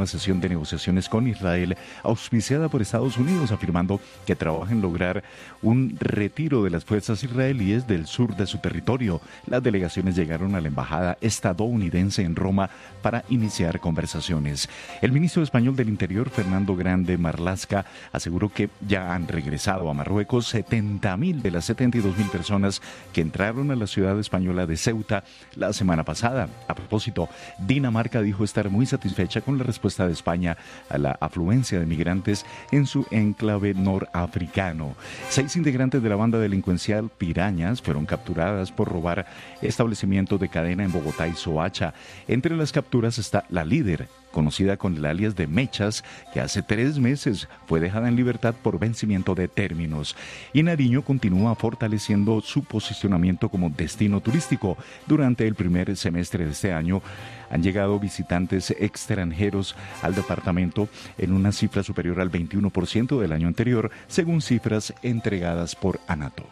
nueva sesión de negociaciones con Israel, auspiciada por Estados Unidos, afirmando que trabaja en lograr un retiro de las fuerzas israelíes del sur de su territorio. Las delegaciones llegaron a la embajada estadounidense en Roma para iniciar conversaciones. El ministro español del Interior, Fernando Grande Marlaska, aseguró que ya han regresado a Marruecos 70.000 de las 72.000 personas que entraron a la ciudad española de Ceuta la semana pasada. A propósito, Dinamarca dijo estar muy satisfecha con la respuesta de España a la afluencia de migrantes en su enclave norafricano. 6 integrantes de la banda delincuencial Pirañas fueron capturadas por robar establecimientos de cadena en Bogotá y Soacha. Entre las capturas está la líder, conocida con el alias de Mechas, que hace 3 meses fue dejada en libertad por vencimiento de términos. Y Nariño continúa fortaleciendo su posicionamiento como destino turístico. Durante el primer semestre de este año han llegado visitantes extranjeros al departamento en una cifra superior al 21% del año anterior, según cifras entregadas por Anato.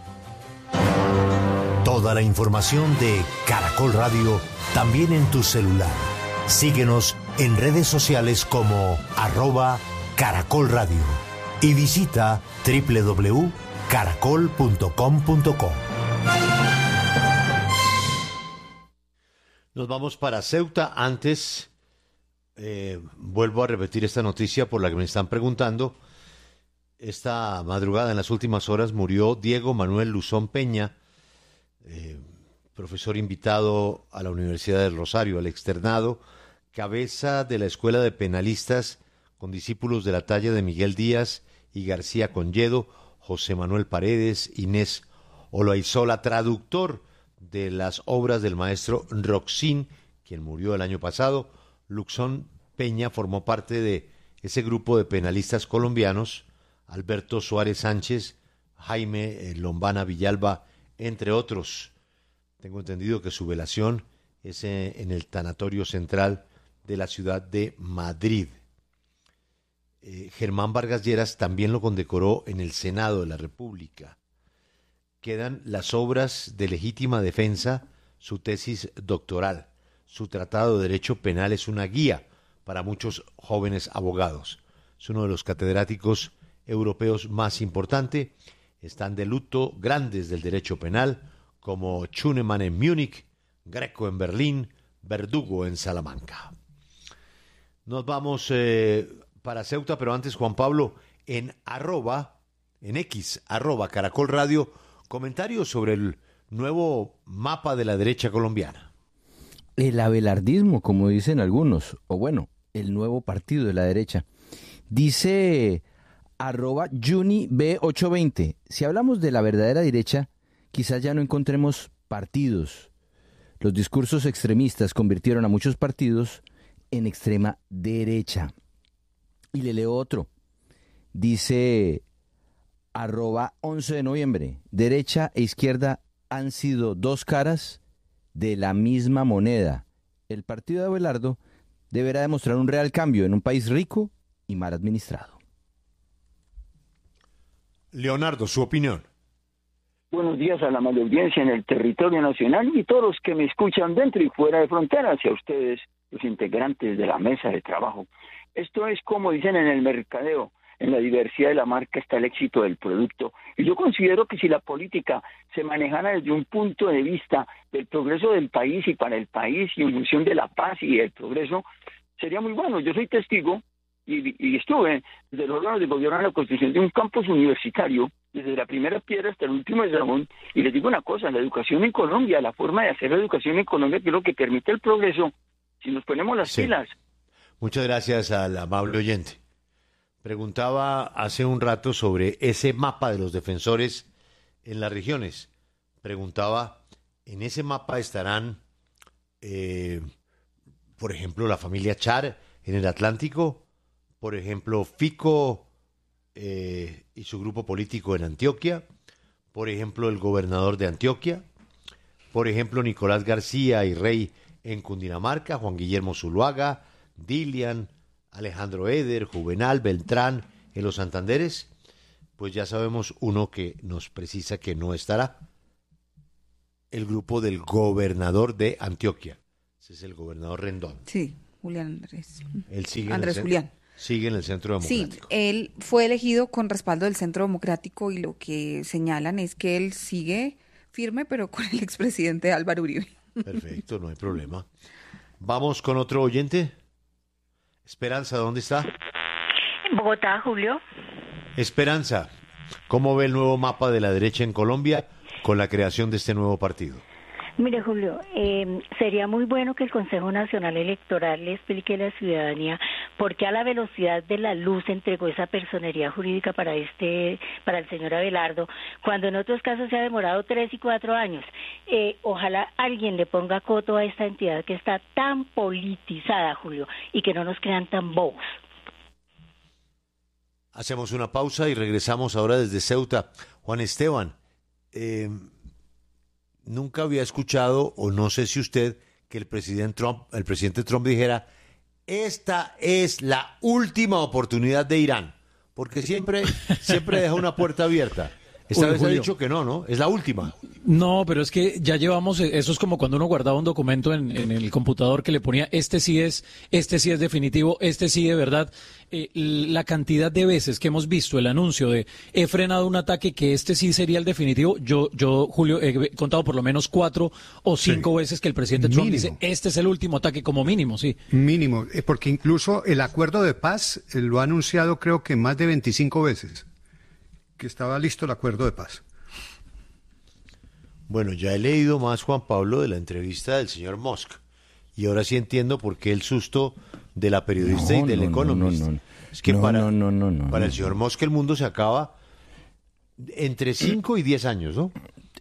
Toda la información de Caracol Radio también en tu celular. Síguenos en redes sociales como @Caracol Radio y visita www.caracol.com.co. Nos vamos para Ceuta. Antes, vuelvo a repetir esta noticia por la que me están preguntando. Esta madrugada, en las últimas horas, murió Diego Manuel Luzón Peña, profesor invitado a la Universidad del Rosario, al externado, cabeza de la Escuela de Penalistas, con discípulos de la talla de Miguel Díaz y García Conyedo, José Manuel Paredes, Inés Oloaizola, traductor de las obras del maestro Roxín, quien murió el año pasado. Luzón Peña formó parte de ese grupo de penalistas colombianos, Alberto Suárez Sánchez, Jaime Lombana Villalba, entre otros. Tengo entendido que su velación es en el tanatorio central de la ciudad de Madrid. Germán Vargas Lleras también lo condecoró en el Senado de la República. Quedan las obras de legítima defensa, su tesis doctoral. Su tratado de Derecho Penal es una guía para muchos jóvenes abogados. Es uno de los catedráticos europeos más importante. Están de luto grandes del derecho penal como Schunemann en Múnich, Greco en Berlín, Verdugo en Salamanca. Nos vamos para Ceuta, pero antes, Juan Pablo, en X, Caracol Radio, comentarios sobre el nuevo mapa de la derecha colombiana. El abelardismo, como dicen algunos, o bueno, el nuevo partido de la derecha. Dice @JuniB820, si hablamos de la verdadera derecha, quizás ya no encontremos partidos. Los discursos extremistas convirtieron a muchos partidos en extrema derecha. Y le leo otro. Dice @11 de noviembre, derecha e izquierda han sido dos caras de la misma moneda. El partido de Abelardo deberá demostrar un real cambio en un país rico y mal administrado. Leonardo, su opinión. Buenos días a la amable audiencia en el territorio nacional y todos los que me escuchan dentro y fuera de fronteras, y a ustedes, los integrantes de la mesa de trabajo. Esto es como dicen en el mercadeo, en la diversidad de la marca está el éxito del producto. Y yo considero que si la política se manejara desde un punto de vista del progreso del país y para el país y en función de la paz y el progreso, sería muy bueno. Yo soy testigo y estuve desde los órganos de gobierno en la construcción de un campus universitario, desde la primera piedra hasta el último eslabón, y les digo una cosa, la educación en Colombia, la forma de hacer la educación en Colombia, que es lo que permite el progreso, si nos ponemos las pilas. Muchas gracias al amable oyente. Preguntaba hace un rato sobre ese mapa de los defensores en las regiones. Preguntaba, ¿en ese mapa estarán, por ejemplo, la familia Char en el Atlántico? Por ejemplo, Fico y su grupo político en Antioquia, por ejemplo, el gobernador de Antioquia, por ejemplo, Nicolás García y Rey en Cundinamarca, Juan Guillermo Zuluaga, Dilian, Alejandro Eder, Juvenal, Beltrán en los Santanderes. Pues ya sabemos uno que nos precisa que no estará. El grupo del gobernador de Antioquia. Ese es el gobernador Rendón. Sí. Julián Andrés. Él sigue Andrés Julián. Sigue en el Centro Democrático. Sí, él fue elegido con respaldo del Centro Democrático y lo que señalan es que él sigue firme, pero con el expresidente Álvaro Uribe. Perfecto, no hay problema. Vamos con otro oyente. Esperanza, ¿dónde está? En Bogotá, Julio. Esperanza, ¿cómo ve el nuevo mapa de la derecha en Colombia con la creación de este nuevo partido? Mire, Julio, sería muy bueno que el Consejo Nacional Electoral le explique a la ciudadanía por qué a la velocidad de la luz entregó esa personería jurídica para el señor Abelardo, cuando en otros casos se ha demorado 3 y 4 años. Ojalá alguien le ponga coto a esta entidad que está tan politizada, Julio, y que no nos crean tan bobos. Hacemos una pausa y regresamos ahora desde Ceuta. Juan Esteban, nunca había escuchado, o no sé si usted, que el presidente Trump dijera: esta es la última oportunidad de Irán, porque siempre deja una puerta abierta. Esta vez ha dicho que no, ¿no? Es la última. No, pero es que ya llevamos, eso es como cuando uno guardaba un documento en el computador que le ponía este sí es definitivo, este sí de verdad. La cantidad de veces que hemos visto el anuncio de he frenado un ataque que este sí sería el definitivo, yo Julio, he contado por lo menos 4 o 5 veces que el presidente Trump dice este es el último ataque como mínimo, sí. Mínimo, porque incluso el acuerdo de paz lo ha anunciado creo que más de 25 veces, que estaba listo el acuerdo de paz. Bueno, ya he leído más, Juan Pablo, de la entrevista del señor Musk. Y ahora sí entiendo por qué el susto de la periodista y del Economist. Es que para el señor Musk el mundo se acaba entre 5 y 10 años, ¿no?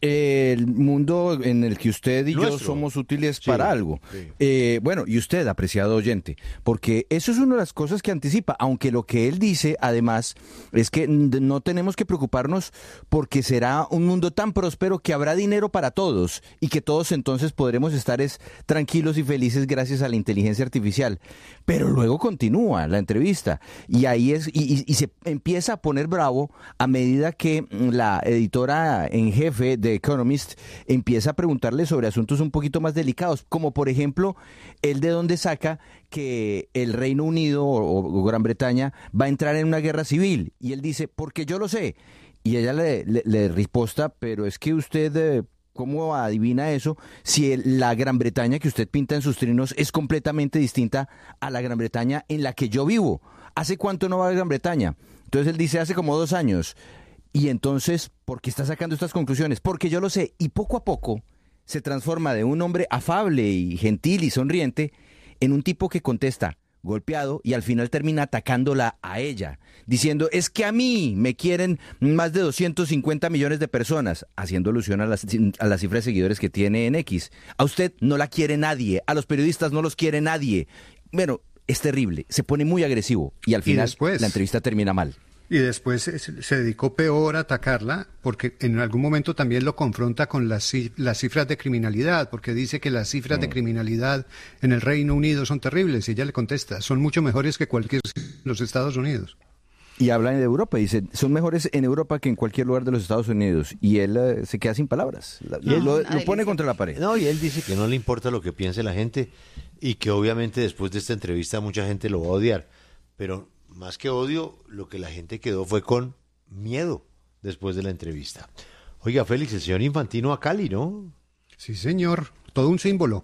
El mundo en el que usted y yo somos útiles para algo. Sí. Bueno, y usted, apreciado oyente, porque eso es una de las cosas que anticipa, aunque lo que él dice, además, es que no tenemos que preocuparnos porque será un mundo tan próspero que habrá dinero para todos y que todos entonces podremos estar tranquilos y felices gracias a la inteligencia artificial. Pero luego continúa la entrevista y ahí y se empieza a poner bravo a medida que la editora en jefe de Economist empieza a preguntarle sobre asuntos un poquito más delicados, como por ejemplo, él de dónde saca que el Reino Unido o Gran Bretaña va a entrar en una guerra civil. Y él dice, porque yo lo sé. Y ella le resposta, pero es que usted... ¿Cómo adivina eso si la Gran Bretaña que usted pinta en sus trinos es completamente distinta a la Gran Bretaña en la que yo vivo? ¿Hace cuánto no va a Gran Bretaña? Entonces él dice, hace como 2 años. Y entonces, ¿por qué está sacando estas conclusiones? Porque yo lo sé. Y poco a poco se transforma de un hombre afable y gentil y sonriente en un tipo que contesta, golpeado, y al final termina atacándola a ella, diciendo, es que a mí me quieren más de 250 millones de personas, haciendo alusión a la cifra de seguidores que tiene en X. A usted no la quiere nadie, a los periodistas no los quiere nadie. Bueno, es terrible, se pone muy agresivo y al final la entrevista termina mal. Y después se dedicó peor a atacarla, porque en algún momento también lo confronta con las cifras de criminalidad, porque dice que las cifras de criminalidad en el Reino Unido son terribles, y ella le contesta, son mucho mejores que cualquier los Estados Unidos. Y habla de Europa, dice, son mejores en Europa que en cualquier lugar de los Estados Unidos, y él se queda sin palabras, lo pone contra la pared. No, y él dice que no le importa lo que piense la gente, y que obviamente después de esta entrevista mucha gente lo va a odiar, pero... Más que odio, lo que la gente quedó fue con miedo después de la entrevista. Oiga, Félix, el señor Infantino a Cali, ¿no? Sí, señor, todo un símbolo.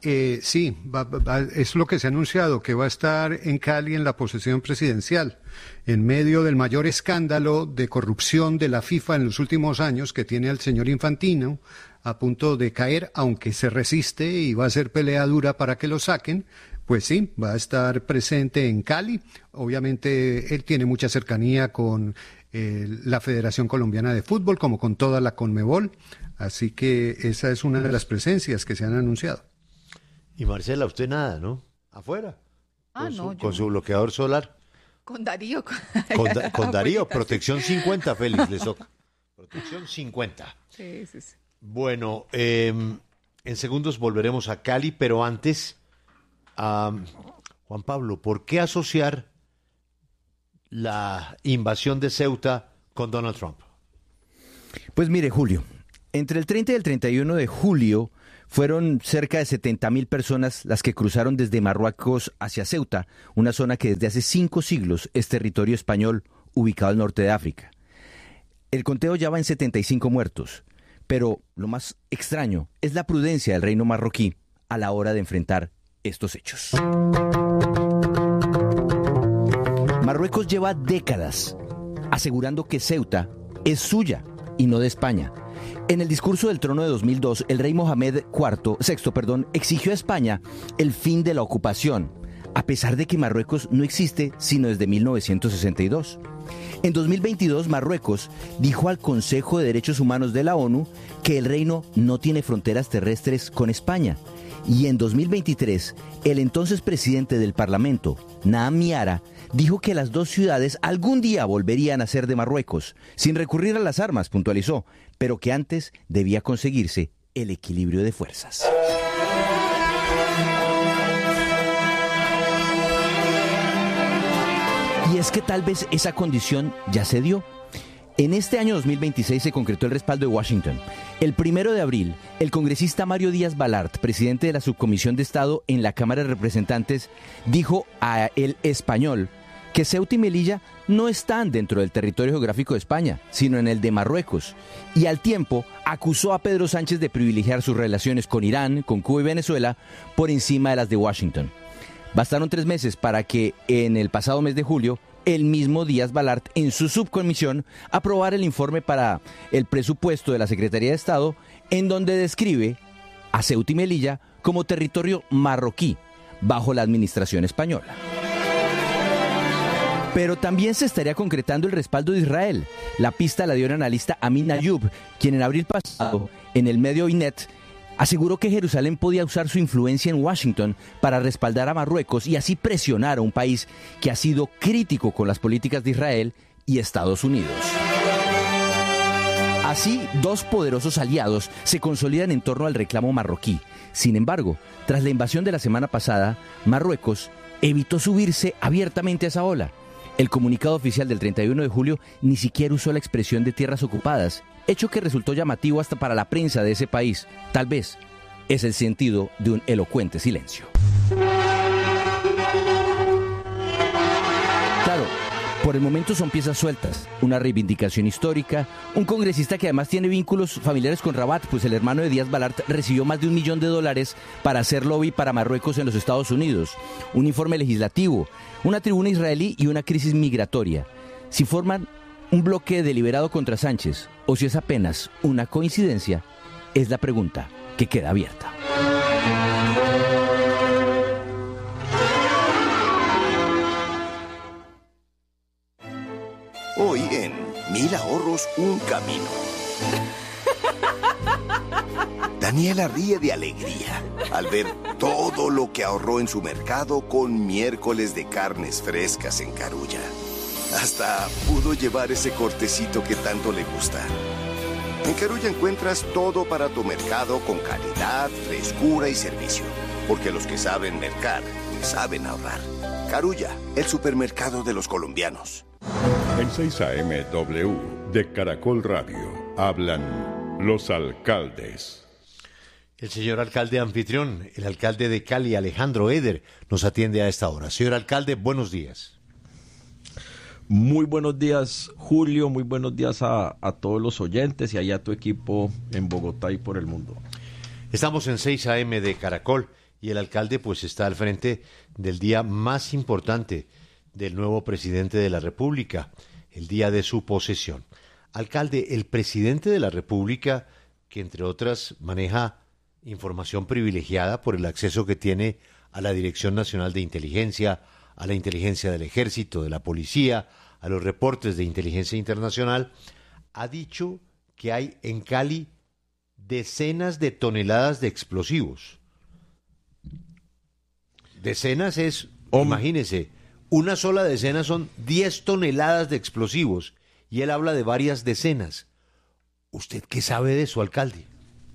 Sí, es lo que se ha anunciado, que va a estar en Cali en la posesión presidencial, en medio del mayor escándalo de corrupción de la FIFA en los últimos años que tiene al señor Infantino a punto de caer, aunque se resiste y va a ser pelea dura para que lo saquen. Pues sí, va a estar presente en Cali. Obviamente él tiene mucha cercanía con la Federación Colombiana de Fútbol, como con toda la Conmebol. Así que esa es una de las presencias que se han anunciado. Y Marcela, usted nada, ¿no? Afuera. Con su bloqueador solar. Con Darío. Con Darío, protección 50, Félix, le toca. Protección 50. Sí. Bueno, en segundos volveremos a Cali, pero antes... Juan Pablo, ¿por qué asociar la invasión de Ceuta con Donald Trump? Pues mire, Julio, entre el 30 y el 31 de julio Fueron cerca de 70.000 personas las que cruzaron desde Marruecos hacia Ceuta, una zona que desde hace 5 siglos es territorio español ubicado al norte de África. El conteo ya va en 75 muertos, pero lo más extraño es la prudencia del reino marroquí a la hora de enfrentar estos hechos. Marruecos lleva décadas asegurando que Ceuta es suya y no de España. En el discurso del trono de 2002, el rey Mohamed VI exigió a España el fin de la ocupación, a pesar de que Marruecos no existe sino desde 1962. En 2022, Marruecos dijo al Consejo de Derechos Humanos de la ONU que el reino no tiene fronteras terrestres con España. Y en 2023, el entonces presidente del Parlamento, Naam Miara, dijo que las dos ciudades algún día volverían a ser de Marruecos, sin recurrir a las armas, puntualizó, pero que antes debía conseguirse el equilibrio de fuerzas. Y es que tal vez esa condición ya se dio. En este año 2026 se concretó el respaldo de Washington. El 1 de abril, el congresista Mario Díaz Balart, presidente de la Subcomisión de Estado en la Cámara de Representantes, dijo a El Español que Ceuta y Melilla no están dentro del territorio geográfico de España, sino en el de Marruecos. Y al tiempo acusó a Pedro Sánchez de privilegiar sus relaciones con Irán, con Cuba y Venezuela por encima de las de Washington. Bastaron 3 meses para que en el pasado mes de julio el mismo Díaz Balart en su subcomisión aprobara el informe para el presupuesto de la Secretaría de Estado, en donde describe a Ceuta y Melilla como territorio marroquí bajo la administración española. Pero también se estaría concretando el respaldo de Israel. La pista la dio el analista Amin Ayub, quien en abril pasado, en el medio Inet, aseguró que Jerusalén podía usar su influencia en Washington para respaldar a Marruecos y así presionar a un país que ha sido crítico con las políticas de Israel y Estados Unidos. Así, 2 poderosos aliados se consolidan en torno al reclamo marroquí. Sin embargo, tras la invasión de la semana pasada, Marruecos evitó subirse abiertamente a esa ola. El comunicado oficial del 31 de julio ni siquiera usó la expresión de tierras ocupadas, hecho que resultó llamativo hasta para la prensa de ese país. Tal vez es el sentido de un elocuente silencio. Claro, por el momento son piezas sueltas, una reivindicación histórica, un congresista que además tiene vínculos familiares con Rabat, pues el hermano de Díaz Balart recibió más de $1 millón para hacer lobby para Marruecos en los Estados Unidos, un informe legislativo, una tribuna israelí y una crisis migratoria. Si forman un bloque deliberado contra Sánchez o si es apenas una coincidencia, es la pregunta que queda abierta. Hoy en 1000 ahorros, un camino. Daniela ríe de alegría al ver todo lo que ahorró en su mercado con miércoles de carnes frescas en Carulla. Hasta pudo llevar ese cortecito que tanto le gusta. En Carulla encuentras todo para tu mercado con calidad, frescura y servicio. Porque los que saben mercar, saben ahorrar. Carulla, el supermercado de los colombianos. En 6 AM W de Caracol Radio hablan los alcaldes. El señor alcalde anfitrión, el alcalde de Cali, Alejandro Eder, nos atiende a esta hora. Señor alcalde, buenos días. Muy buenos días, Julio, muy buenos días a todos los oyentes y allá a tu equipo en Bogotá y por el mundo. Estamos en 6 AM de Caracol y el alcalde pues está al frente del día más importante del nuevo presidente de la República, el día de su posesión. Alcalde, el presidente de la República, que entre otras maneja información privilegiada por el acceso que tiene a la Dirección Nacional de Inteligencia, a la inteligencia del Ejército, de la Policía, a los reportes de inteligencia internacional, ha dicho que hay en Cali decenas de toneladas de explosivos. Decenas es, imagínese, una sola decena son 10 toneladas de explosivos y él habla de varias decenas. ¿Usted qué sabe de eso, alcalde?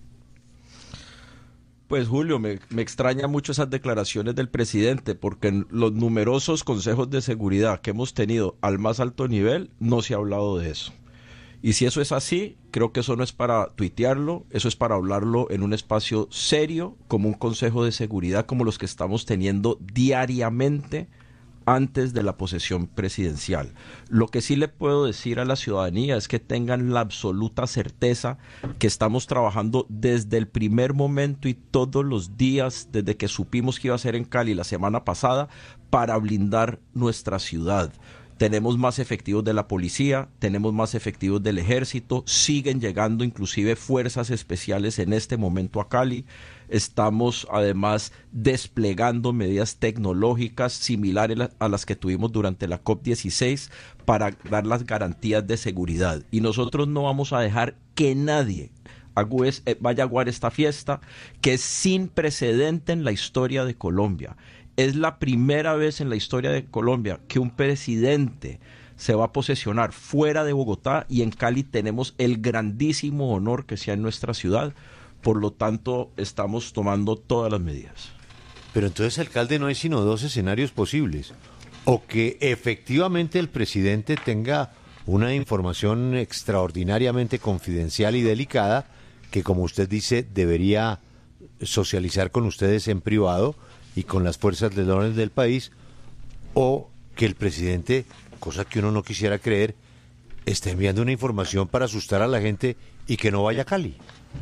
Pues Julio, me extraña mucho esas declaraciones del presidente, porque en los numerosos consejos de seguridad que hemos tenido al más alto nivel no se ha hablado de eso. Y si eso es así, creo que eso no es para tuitearlo, eso es para hablarlo en un espacio serio, como un consejo de seguridad, como los que estamos teniendo diariamente antes de la posesión presidencial. Lo que sí le puedo decir a la ciudadanía es que tengan la absoluta certeza que estamos trabajando desde el primer momento y todos los días, desde que supimos que iba a ser en Cali la semana pasada, para blindar nuestra ciudad. Tenemos más efectivos de la policía, tenemos más efectivos del ejército, siguen llegando inclusive fuerzas especiales en este momento a Cali. Estamos además desplegando medidas tecnológicas similares a las que tuvimos durante la COP16 para dar las garantías de seguridad. Y nosotros no vamos a dejar que nadie vaya a aguar esta fiesta, que es sin precedente en la historia de Colombia. Es la primera vez en la historia de Colombia que un presidente se va a posesionar fuera de Bogotá, y en Cali tenemos el grandísimo honor que sea en nuestra ciudad. Por lo tanto, estamos tomando todas las medidas. Pero entonces, alcalde, no hay sino dos escenarios posibles. O que efectivamente el presidente tenga una información extraordinariamente confidencial y delicada que, como usted dice, debería socializar con ustedes en privado y con las fuerzas del orden del país, o que el presidente, cosa que uno no quisiera creer, esté enviando una información para asustar a la gente y que no vaya a Cali.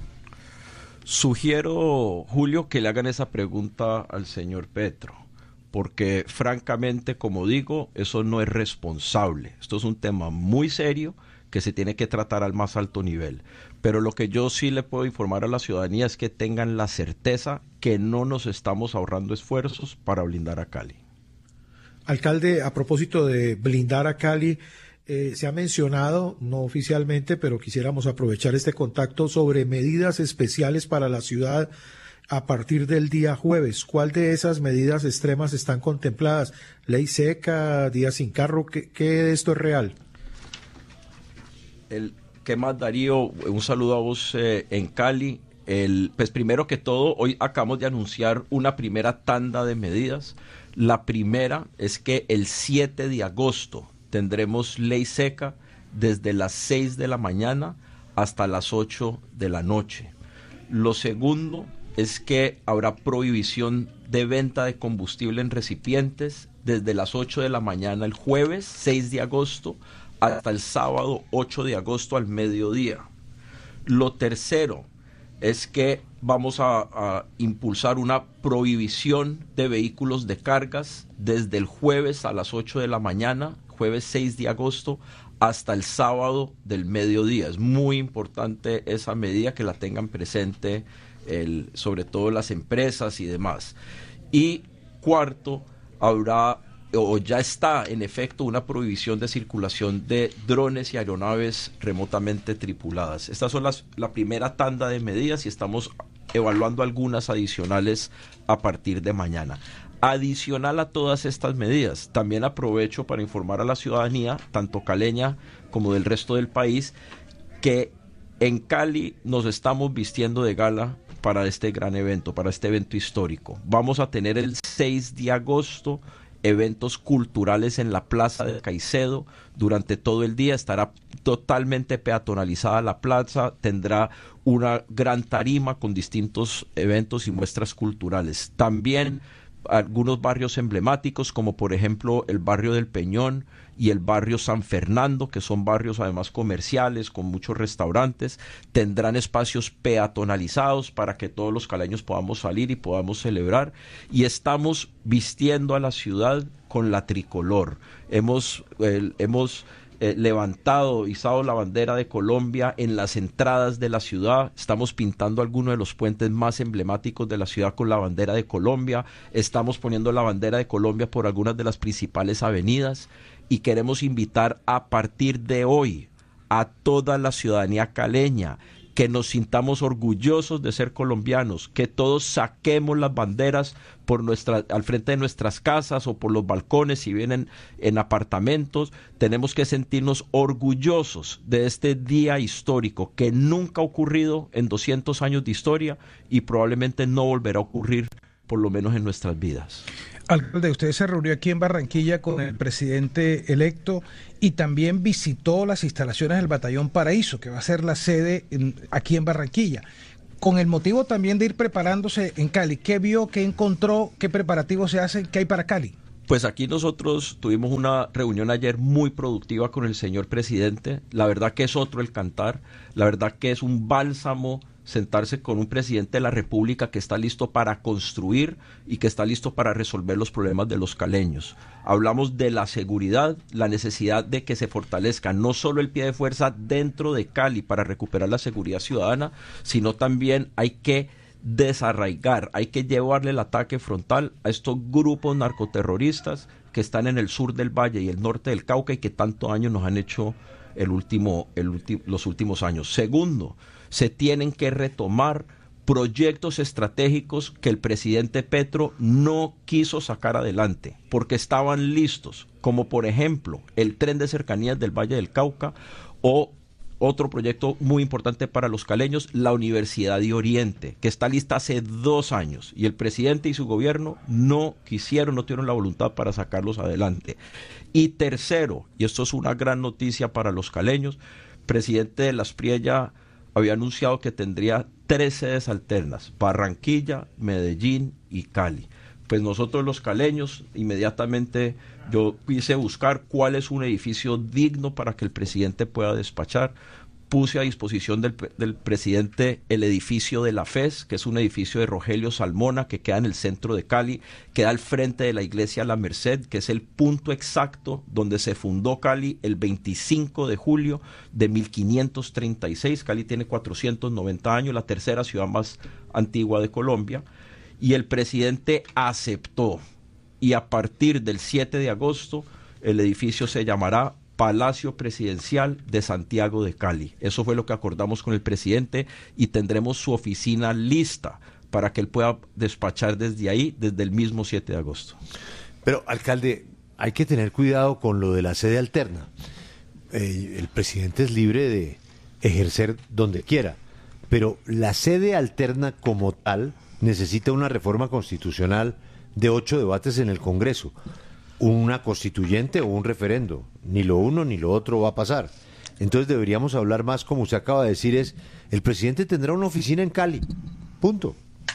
Sugiero, Julio, que le hagan esa pregunta al señor Petro, porque francamente, como digo, eso no es responsable. Esto es un tema muy serio que se tiene que tratar al más alto nivel. Pero lo que yo sí le puedo informar a la ciudadanía es que tengan la certeza que no nos estamos ahorrando esfuerzos para blindar a Cali. Alcalde, a propósito de blindar a Cali, se ha mencionado, no oficialmente, pero quisiéramos aprovechar este contacto sobre medidas especiales para la ciudad a partir del día jueves. ¿Cuál de esas medidas extremas están contempladas? ¿Ley seca, día sin carro? ¿Qué de esto es real? ¿Qué más, Darío? Un saludo a vos en Cali. Pues primero que todo, hoy acabamos de anunciar una primera tanda de medidas. La primera es que el 7 de agosto tendremos ley seca desde las 6 de la mañana hasta las 8 de la noche. Lo segundo es que habrá prohibición de venta de combustible en recipientes desde las 8 de la mañana el jueves 6 de agosto hasta el sábado 8 de agosto al mediodía. Lo tercero es que vamos a impulsar una prohibición de vehículos de cargas desde el jueves a las 8 de la mañana, jueves 6 de agosto, hasta el sábado del mediodía. Es muy importante esa medida, que la tengan presente, sobre todo las empresas y demás. Y cuarto, habrá o ya está en efecto una prohibición de circulación de drones y aeronaves remotamente tripuladas. Estas son la primera tanda de medidas y estamos evaluando algunas adicionales a partir de mañana. Adicional a todas estas medidas, también aprovecho para informar a la ciudadanía, tanto caleña como del resto del país, que en Cali nos estamos vistiendo de gala para este gran evento, para este evento histórico. Vamos a tener el 6 de agosto eventos culturales en la Plaza de Caicedo durante todo el día. Estará totalmente peatonalizada la plaza, tendrá una gran tarima con distintos eventos y muestras culturales. También algunos barrios emblemáticos, como por ejemplo el barrio del Peñón y el barrio San Fernando, que son barrios además comerciales con muchos restaurantes, tendrán espacios peatonalizados para que todos los caleños podamos salir y podamos celebrar. Y estamos vistiendo a la ciudad con la tricolor. Hemos levantado, izado la bandera de Colombia en las entradas de la ciudad. Estamos pintando algunos de los puentes más emblemáticos de la ciudad con la bandera de Colombia. Estamos poniendo la bandera de Colombia por algunas de las principales avenidas, y queremos invitar a partir de hoy a toda la ciudadanía caleña que nos sintamos orgullosos de ser colombianos, que todos saquemos las banderas al frente de nuestras casas o por los balcones si vienen en apartamentos. Tenemos que sentirnos orgullosos de este día histórico que nunca ha ocurrido en 200 años de historia y probablemente no volverá a ocurrir, por lo menos en nuestras vidas. Alcalde, usted se reunió aquí en Barranquilla con el presidente electo y también visitó las instalaciones del Batallón Paraíso, que va a ser la sede aquí en Barranquilla, con el motivo también de ir preparándose en Cali. ¿Qué vio, qué encontró, qué preparativos se hacen, qué hay para Cali? Pues aquí nosotros tuvimos una reunión ayer muy productiva con el señor presidente. La verdad que es otro el cantar, la verdad que es un bálsamo sentarse con un presidente de la República que está listo para construir y que está listo para resolver los problemas de los caleños. Hablamos de la seguridad, la necesidad de que se fortalezca no solo el pie de fuerza dentro de Cali para recuperar la seguridad ciudadana, sino también hay que desarraigar, hay que llevarle el ataque frontal a estos grupos narcoterroristas que están en el sur del Valle y el norte del Cauca y que tanto daño nos han hecho los últimos años. Segundo, se tienen que retomar proyectos estratégicos que el presidente Petro no quiso sacar adelante porque estaban listos, como por ejemplo el tren de cercanías del Valle del Cauca o otro proyecto muy importante para los caleños, la Universidad de Oriente, que está lista hace 2 años y el presidente y su gobierno no tuvieron la voluntad para sacarlos adelante. Y tercero, y esto es una gran noticia para los caleños, el presidente de Las Priella había anunciado que tendría 3 sedes alternas, Barranquilla, Medellín y Cali. Pues nosotros los caleños, inmediatamente yo quise buscar cuál es un edificio digno para que el presidente pueda despachar. Puse a disposición del presidente el edificio de la FES, que es un edificio de Rogelio Salmona, que queda en el centro de Cali, queda al frente de la iglesia La Merced, que es el punto exacto donde se fundó Cali el 25 de julio de 1536. Cali tiene 490 años, la tercera ciudad más antigua de Colombia. Y el presidente aceptó, y a partir del 7 de agosto el edificio se llamará Palacio Presidencial de Santiago de Cali. Eso fue lo que acordamos con el presidente y tendremos su oficina lista para que él pueda despachar desde ahí, desde el mismo 7 de agosto. Pero, alcalde, hay que tener cuidado con lo de la sede alterna. El presidente es libre de ejercer donde quiera, pero la sede alterna como tal necesita una reforma constitucional de 8 debates en el Congreso, una constituyente o un referendo. Ni lo uno ni lo otro va a pasar. Entonces deberíamos hablar más, como usted acaba de decir, el presidente tendrá una oficina en Cali, punto.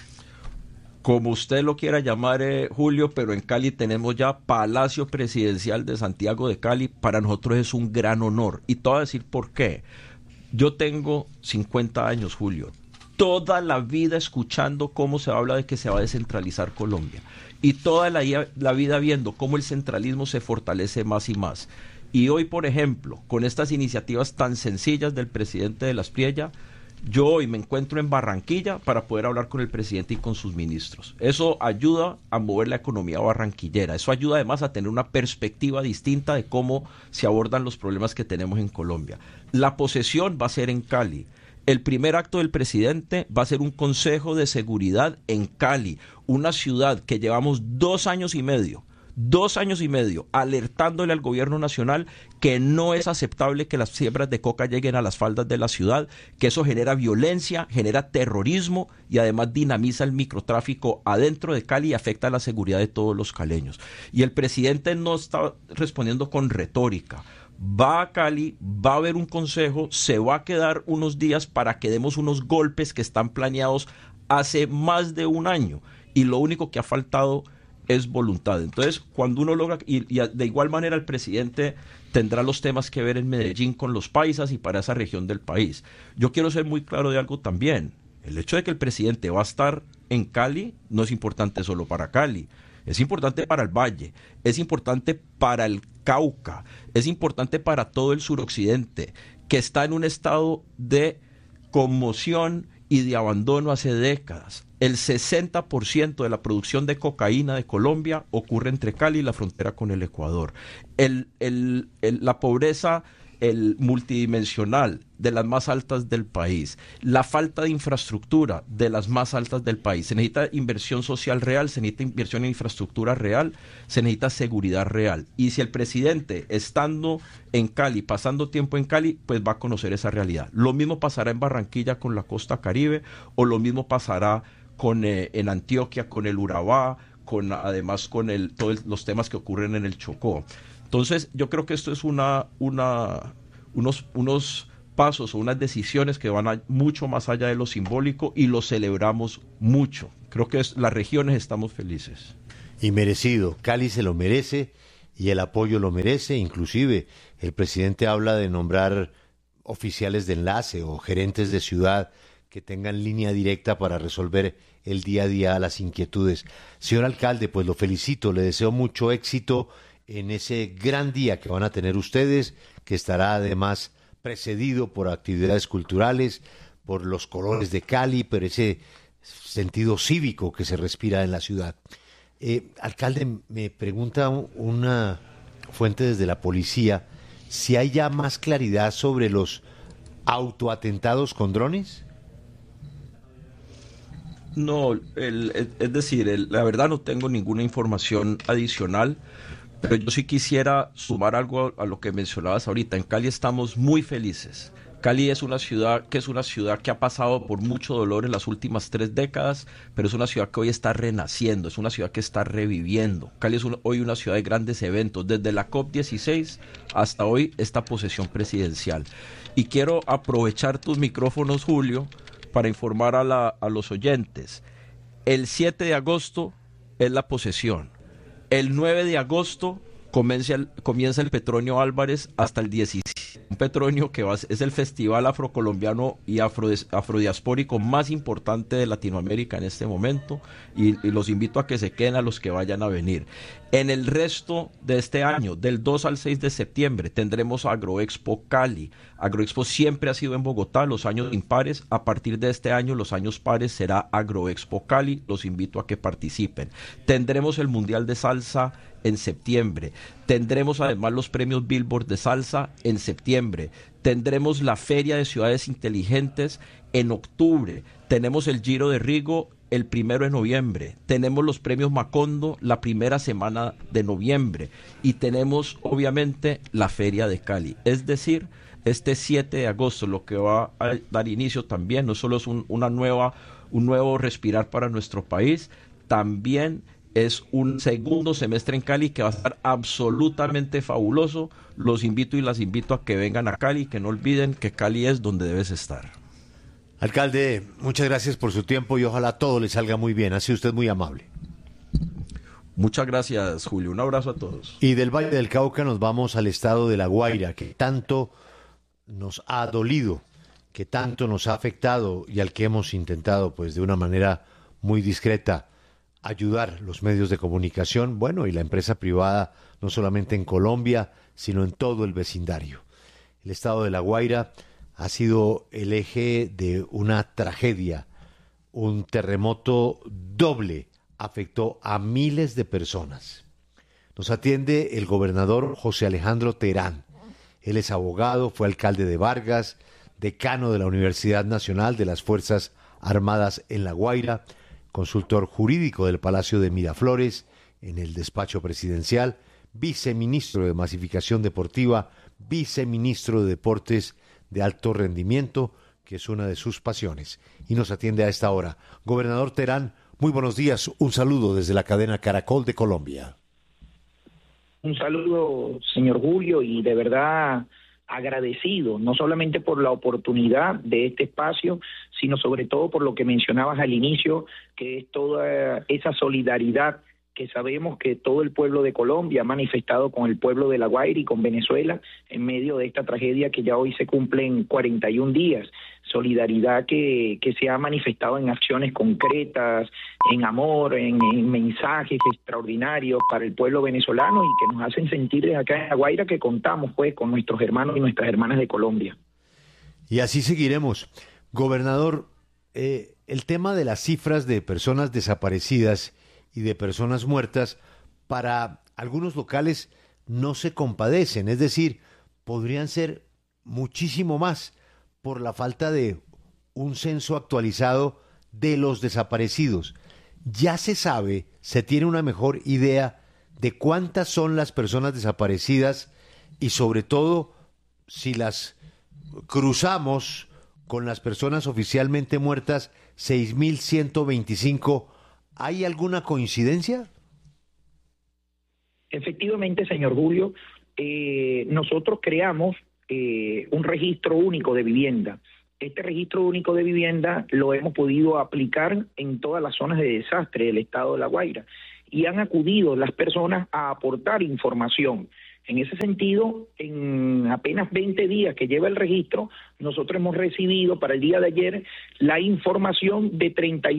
Como usted lo quiera llamar, Julio, pero en Cali tenemos ya Palacio Presidencial de Santiago de Cali. Para nosotros es un gran honor, y te voy a decir por qué. Yo tengo 50 años, Julio, toda la vida escuchando cómo se habla de que se va a descentralizar Colombia y toda la vida viendo cómo el centralismo se fortalece más y más. Y hoy, por ejemplo, con estas iniciativas tan sencillas del presidente de Las Priella, yo hoy me encuentro en Barranquilla para poder hablar con el presidente y con sus ministros. Eso ayuda a mover la economía barranquillera. Eso ayuda además a tener una perspectiva distinta de cómo se abordan los problemas que tenemos en Colombia. La posesión va a ser en Cali. El primer acto del presidente va a ser un consejo de seguridad en Cali, una ciudad que llevamos 2 años y medio alertándole al gobierno nacional que no es aceptable que las siembras de coca lleguen a las faldas de la ciudad, que eso genera violencia, genera terrorismo y además dinamiza el microtráfico adentro de Cali y afecta la seguridad de todos los caleños. Y el presidente no está respondiendo con retórica. Va a Cali, va a haber un consejo, se va a quedar unos días para que demos unos golpes que están planeados hace más de 1 año y lo único que ha faltado es voluntad. Entonces, cuando uno logra, y de igual manera el presidente tendrá los temas que ver en Medellín con los paisas y para esa región del país. Yo quiero ser muy claro de algo también. El hecho de que el presidente va a estar en Cali no es importante solo para Cali. Es importante para el Valle, es importante para el Cauca, es importante para todo el suroccidente, que está en un estado de conmoción y de abandono hace décadas. El 60% de la producción de cocaína de Colombia ocurre entre Cali y la frontera con el Ecuador. La pobreza multidimensional de las más altas del país, la falta de infraestructura de las más altas del país. Se necesita inversión social real, se necesita inversión en infraestructura real, se necesita seguridad real. Y si el presidente, estando en Cali, pasando tiempo en Cali, pues va a conocer esa realidad. Lo mismo pasará en Barranquilla con la costa Caribe, o lo mismo pasará en Antioquia con el Urabá, además con todos los temas que ocurren en el Chocó. Entonces, yo creo que esto es unos pasos o unas decisiones que van mucho más allá de lo simbólico y lo celebramos mucho. Creo que las regiones estamos felices. Y merecido. Cali se lo merece y el apoyo lo merece. Inclusive el presidente habla de nombrar oficiales de enlace o gerentes de ciudad que tengan línea directa para resolver el día a día las inquietudes. Señor alcalde, pues lo felicito, le deseo mucho éxito en ese gran día que van a tener ustedes, que estará además precedido por actividades culturales, por los colores de Cali, por ese sentido cívico que se respira en la ciudad. Alcalde, me pregunta una fuente desde la policía si hay ya más claridad sobre los autoatentados con drones. No, es decir, la verdad no tengo ninguna información adicional, pero yo sí quisiera sumar algo a lo que mencionabas ahorita. En Cali estamos muy felices. Cali es una ciudad que ha pasado por mucho dolor en las últimas 3 décadas, pero es una ciudad que hoy está renaciendo, es una ciudad que está reviviendo. Cali es hoy una ciudad de grandes eventos, desde la COP16 hasta hoy esta posesión presidencial. Y quiero aprovechar tus micrófonos, Julio, para informar a los oyentes. El 7 de agosto es la posesión. El 9 de agosto comienza el Petronio Álvarez hasta el 17. Un Petronio que es el festival afrocolombiano y afrodiaspórico más importante de Latinoamérica en este momento, y los invito a que se queden, a los que vayan a venir. En el resto de este año, del 2 al 6 de septiembre, tendremos Agroexpo Cali. Agroexpo siempre ha sido en Bogotá, los años impares. A partir de este año, los años pares, será Agroexpo Cali. Los invito a que participen. Tendremos el Mundial de Salsa en septiembre. Tendremos además los premios Billboard de salsa en septiembre. Tendremos la Feria de Ciudades Inteligentes en octubre. Tenemos el Giro de Rigo el 1 de noviembre. Tenemos los premios Macondo la primera semana de noviembre. Y tenemos obviamente la Feria de Cali. Es decir, este 7 de agosto lo que va a dar inicio también, no solo es un nuevo respirar para nuestro país, también es un segundo semestre en Cali que va a estar absolutamente fabuloso. Los invito y las invito a que vengan a Cali, que no olviden que Cali es donde debes estar. Alcalde, muchas gracias por su tiempo y ojalá todo le salga muy bien. Ha sido usted muy amable. Muchas gracias, Julio. Un abrazo a todos. Y del Valle del Cauca nos vamos al estado de La Guaira, que tanto nos ha dolido, que tanto nos ha afectado y al que hemos intentado, pues de una manera muy discreta, ayudar los medios de comunicación, bueno, y la empresa privada, no solamente en Colombia, sino en todo el vecindario. El estado de La Guaira ha sido el eje de una tragedia. Un terremoto doble afectó a miles de personas. Nos atiende el gobernador José Alejandro Terán. Él es abogado, fue alcalde de Vargas, decano de la Universidad Nacional de las Fuerzas Armadas en La Guaira, consultor jurídico del Palacio de Miraflores en el despacho presidencial, viceministro de Masificación Deportiva, viceministro de Deportes de Alto Rendimiento, que es una de sus pasiones, y nos atiende a esta hora. Gobernador Terán, muy buenos días, un saludo desde la cadena Caracol de Colombia. Un saludo, señor Julio, y de verdad agradecido, no solamente por la oportunidad de este espacio, sino sobre todo por lo que mencionabas al inicio, que es toda esa solidaridad que sabemos que todo el pueblo de Colombia ha manifestado con el pueblo de La Guaira y con Venezuela en medio de esta tragedia que ya hoy se cumplen 41 días. Solidaridad que se ha manifestado en acciones concretas, en amor, en mensajes extraordinarios para el pueblo venezolano y que nos hacen sentir desde acá en La Guaira que contamos pues con nuestros hermanos y nuestras hermanas de Colombia. Y así seguiremos. Gobernador, el tema de las cifras de personas desaparecidas y de personas muertas, para algunos locales no se compadecen, es decir, podrían ser muchísimo más por la falta de un censo actualizado de los desaparecidos. Ya se sabe, se tiene una mejor idea de cuántas son las personas desaparecidas y sobre todo si las cruzamos con las personas oficialmente muertas, 6.125, ¿Hay alguna coincidencia? Efectivamente, señor Julio, nosotros creamos un registro único de vivienda. Este registro único de vivienda lo hemos podido aplicar en todas las zonas de desastre del estado de La Guaira y han acudido las personas a aportar información. En ese sentido, en apenas 20 días que lleva el registro, nosotros hemos recibido para el día de ayer la información de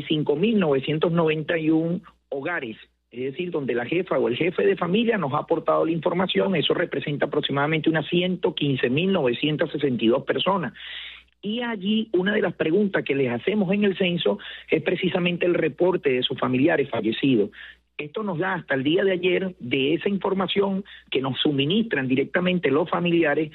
35.991 hogares, es decir, donde la jefa o el jefe de familia nos ha aportado la información. Eso representa aproximadamente unas 115.962 personas. Y allí una de las preguntas que les hacemos en el censo es precisamente el reporte de sus familiares fallecidos. Esto nos da hasta el día de ayer, de esa información que nos suministran directamente los familiares,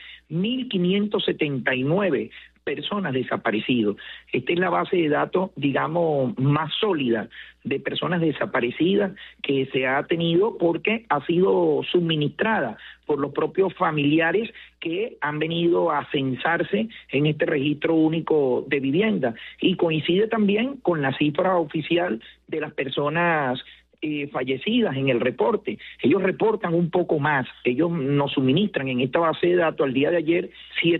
1.579 personas desaparecidos. Esta es la base de datos, digamos, más sólida de personas desaparecidas que se ha tenido porque ha sido suministrada por los propios familiares que han venido a censarse en este registro único de vivienda. Y coincide también con la cifra oficial de las personas fallecidas en el reporte. Ellos reportan un poco más, ellos nos suministran en esta base de datos al día de ayer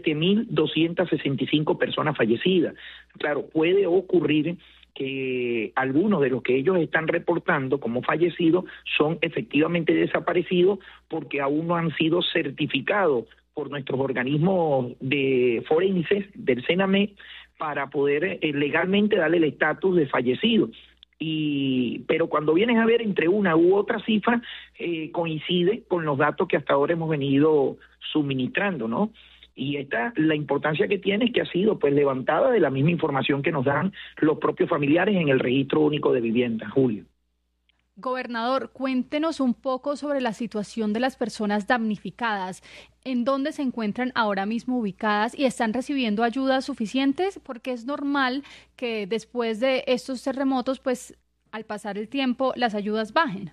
7.265 personas fallecidas. Claro, puede ocurrir que algunos de los que ellos están reportando como fallecidos son efectivamente desaparecidos porque aún no han sido certificados por nuestros organismos de forenses del CENAME para poder legalmente darle el estatus de fallecido. Pero cuando vienes a ver entre una u otra cifra, coincide con los datos que hasta ahora hemos venido suministrando, ¿no? Y la importancia que tiene es que ha sido pues levantada de la misma información que nos dan los propios familiares en el registro único de vivienda, Julio. Gobernador, cuéntenos un poco sobre la situación de las personas damnificadas. ¿En dónde se encuentran ahora mismo ubicadas y están recibiendo ayudas suficientes? Porque es normal que después de estos terremotos, pues al pasar el tiempo, las ayudas bajen.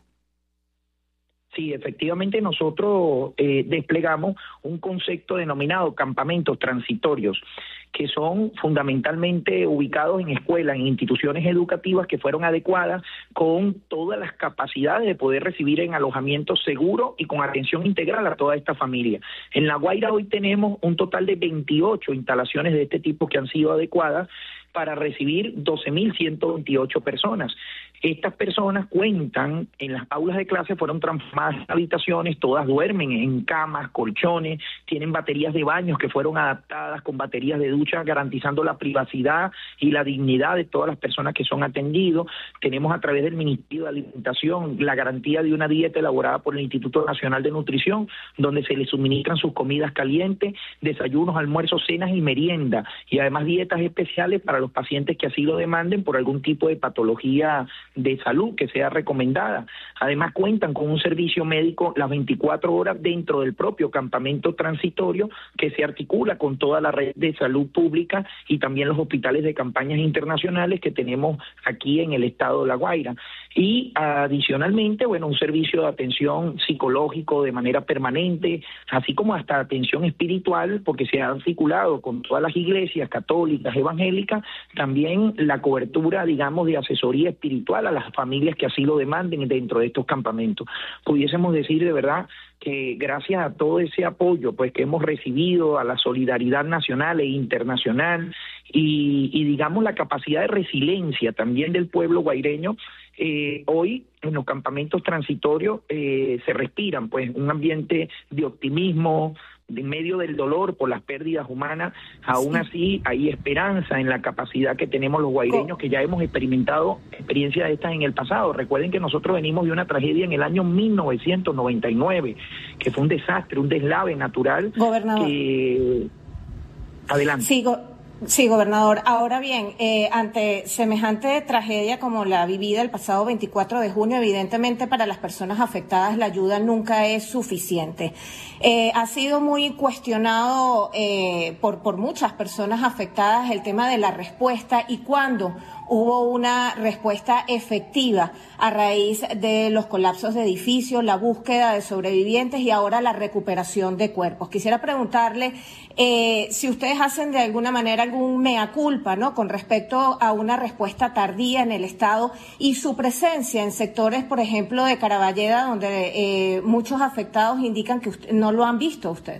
Sí, efectivamente nosotros desplegamos un concepto denominado campamentos transitorios, que son fundamentalmente ubicados en escuelas, en instituciones educativas que fueron adecuadas con todas las capacidades de poder recibir en alojamiento seguro y con atención integral a toda esta familia. En La Guaira hoy tenemos un total de 28 instalaciones de este tipo que han sido adecuadas para recibir 12.128 personas. Estas personas cuentan, en las aulas de clase fueron transformadas en habitaciones, todas duermen en camas, colchones, tienen baterías de baños que fueron adaptadas con baterías de ducha, garantizando la privacidad y la dignidad de todas las personas que son atendidos. Tenemos a través del Ministerio de Alimentación la garantía de una dieta elaborada por el Instituto Nacional de Nutrición, donde se les suministran sus comidas calientes, desayunos, almuerzos, cenas y merienda, y además dietas especiales para los pacientes que así lo demanden por algún tipo de patología de salud que sea recomendada. Además cuentan con un servicio médico las 24 horas dentro del propio campamento transitorio que se articula con toda la red de salud pública y también los hospitales de campañas internacionales que tenemos aquí en el estado de La Guaira. Y adicionalmente, bueno, un servicio de atención psicológico de manera permanente, así como hasta atención espiritual, porque se ha articulado con todas las iglesias católicas, evangélicas, también la cobertura, digamos, de asesoría espiritual a las familias que así lo demanden dentro de estos campamentos. Pudiésemos decir de verdad que gracias a todo ese apoyo pues que hemos recibido, a la solidaridad nacional e internacional y digamos la capacidad de resiliencia también del pueblo guaireño, hoy en los campamentos transitorios se respiran pues un ambiente de optimismo. En medio del dolor por las pérdidas humanas, aún así hay esperanza en la capacidad que tenemos los guaireños, que ya hemos experimentado experiencias de estas en el pasado. Recuerden que nosotros venimos de una tragedia en el año 1999, que fue un desastre, un deslave natural. Gobernador. Adelante. Sí, gobernador. Ahora bien, ante semejante tragedia como la vivida el pasado 24 de junio, evidentemente para las personas afectadas la ayuda nunca es suficiente. Ha sido muy cuestionado por muchas personas afectadas el tema de la respuesta y cuándo hubo una respuesta efectiva a raíz de los colapsos de edificios, la búsqueda de sobrevivientes y ahora la recuperación de cuerpos. Quisiera preguntarle si ustedes hacen de alguna manera algún mea culpa, ¿no?, con respecto a una respuesta tardía en el Estado y su presencia en sectores, por ejemplo, de Caraballeda, donde muchos afectados indican que no lo han visto usted.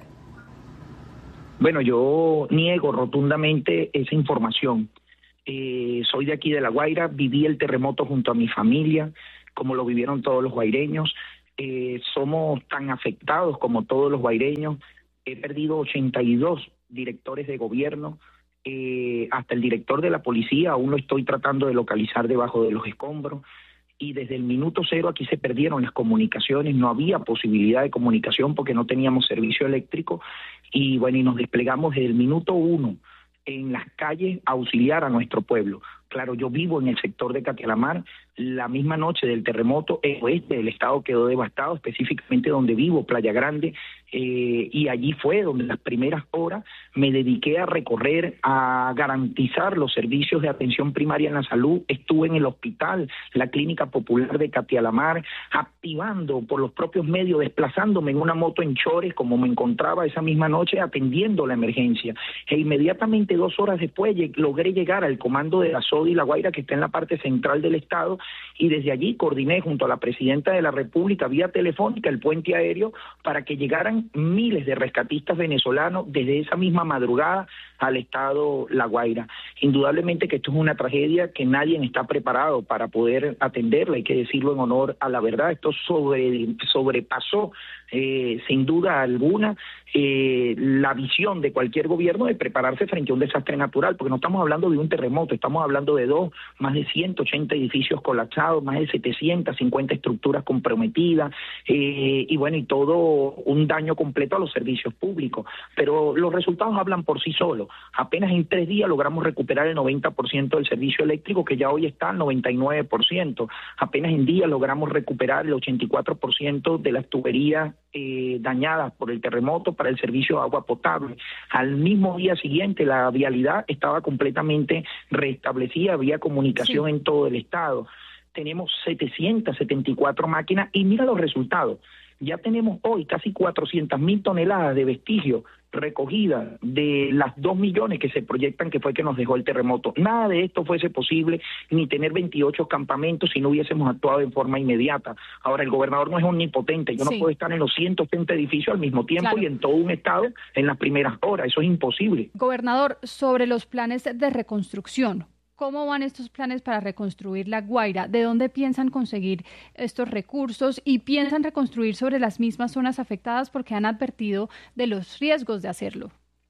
Bueno, yo niego rotundamente esa información. Soy de aquí de La Guaira, viví el terremoto junto a mi familia, como lo vivieron todos los guaireños. Somos tan afectados como todos los guaireños. He perdido 82 directores de gobierno, hasta el director de la policía aún lo estoy tratando de localizar debajo de los escombros. Y desde el minuto cero aquí se perdieron las comunicaciones, no había posibilidad de comunicación porque no teníamos servicio eléctrico y bueno, y nos desplegamos desde el minuto uno en las calles a auxiliar a nuestro pueblo. Claro, yo vivo en el sector de Catialamar, la misma noche del terremoto, el oeste del estado quedó devastado, específicamente donde vivo, Playa Grande, y allí fue donde las primeras horas me dediqué a recorrer, a garantizar los servicios de atención primaria en la salud. Estuve en el hospital, la Clínica Popular de Catialamar, activando por los propios medios, desplazándome en una moto en Chores, como me encontraba esa misma noche, atendiendo la emergencia. E inmediatamente 2 horas después logré llegar al comando de la SODI La Guaira, que está en la parte central del estado, y desde allí coordiné junto a la presidenta de la República vía telefónica el puente aéreo para que llegaran miles de rescatistas venezolanos desde esa misma madrugada al estado La Guaira. Indudablemente que esto es una tragedia que nadie está preparado para poder atenderla, hay que decirlo en honor a la verdad. Esto sobrepasó sin duda alguna la visión de cualquier gobierno de prepararse frente a un desastre natural, porque no estamos hablando de un terremoto, estamos hablando de más de 180 edificios colapsados, más de 750 estructuras comprometidas, y bueno, y todo un daño completo a los servicios públicos. Pero los resultados hablan por sí solos. Apenas en 3 días logramos recuperar el 90% del servicio eléctrico, que ya hoy está al 99%. Apenas en días logramos recuperar el 84% de las tuberías dañadas por el terremoto para el servicio de agua potable. Al mismo día siguiente la vialidad estaba completamente restablecida, había comunicación en todo el estado. Tenemos 774 máquinas y mira los resultados. Ya tenemos hoy casi 400.000 toneladas de vestigios recogidas de las 2 millones que se proyectan que fue que nos dejó el terremoto. Nada de esto fuese posible, ni tener 28 campamentos si no hubiésemos actuado en forma inmediata. Ahora, el gobernador no es omnipotente, yo no puedo estar en los 180 edificios al mismo tiempo y en todo un estado en las primeras horas, eso es imposible. Gobernador, sobre los planes de reconstrucción, ¿cómo van estos planes para reconstruir La Guaira? ¿De dónde piensan conseguir estos recursos? ¿Y piensan reconstruir sobre las mismas zonas afectadas porque han advertido de los riesgos de hacerlo?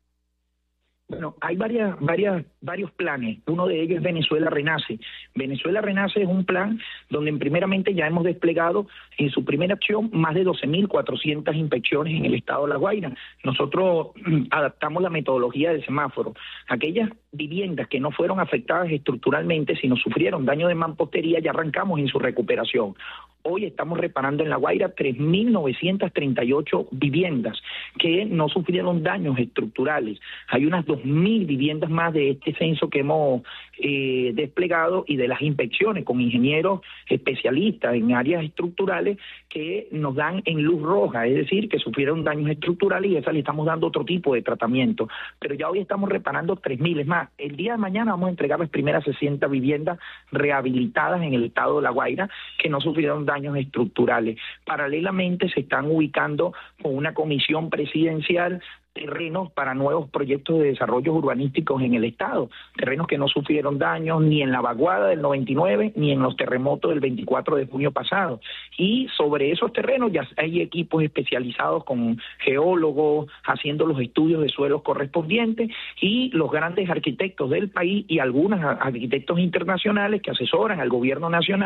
Bueno, hay varios planes. Uno de ellos es Venezuela Renace. Venezuela Renace es un plan donde primeramente ya hemos desplegado en su primera acción más de 12.400 inspecciones en el estado de La Guaira. Nosotros adaptamos la metodología del semáforo. Aquellas viviendas que no fueron afectadas estructuralmente, sino sufrieron daño de mampostería, ya arrancamos en su recuperación. Hoy estamos reparando en La Guaira 3.938 viviendas que no sufrieron daños estructurales. Hay unas 2.000 viviendas más de este censo que hemos desplegado y de las inspecciones con ingenieros especialistas en áreas estructurales que nos dan en luz roja, es decir, que sufrieron daños estructurales y a esas le estamos dando otro tipo de tratamiento. Pero ya hoy estamos reparando 3.000. Es más, el día de mañana vamos a entregar las primeras 60 viviendas rehabilitadas en el estado de La Guaira que no sufrieron daños estructurales. Paralelamente se están ubicando con una comisión presidencial terrenos para nuevos proyectos de desarrollo urbanísticos en el estado, terrenos que no sufrieron daños ni en la vaguada del 99 ni en los terremotos del 24 de junio pasado. Y sobre esos terrenos ya hay equipos especializados con geólogos haciendo los estudios de suelos correspondientes y los grandes arquitectos del país y algunos arquitectos internacionales que asesoran al gobierno nacional